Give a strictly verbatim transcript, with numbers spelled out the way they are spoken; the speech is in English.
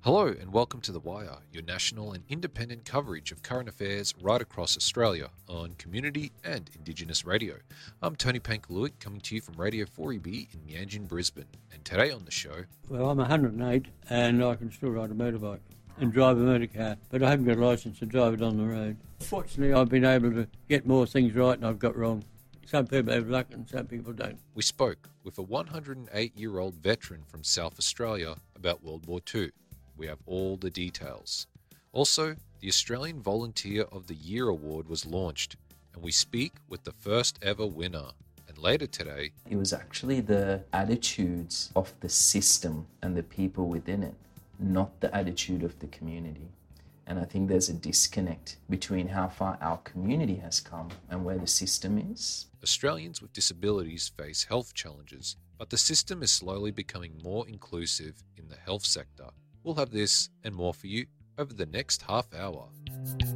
Hello and welcome to The Wire, your national and independent coverage of current affairs right across Australia on community and Indigenous radio. I'm Tony Pankaluik, coming to you from Radio four E B in Meanjin, Brisbane. And today on the show... Well, I'm one hundred and eight and I can still ride a motorbike and drive a motor car, but I haven't got a licence to drive it on the road. Fortunately, I've been able to get more things right than I've got wrong. Some people have luck and some people don't. We spoke with a one hundred eight-year-old veteran from South Australia about World War Two. We have all the details. Also, the Australian Volunteer of the Year Award was launched, and we speak with the first ever winner. And later today, it was actually the attitudes of the system and the people within it, not the attitude of the community. And I think there's a disconnect between how far our community has come and where the system is. Australians with disabilities face health challenges, but the system is slowly becoming more inclusive in the health sector. We'll have this and more for you over the next half hour.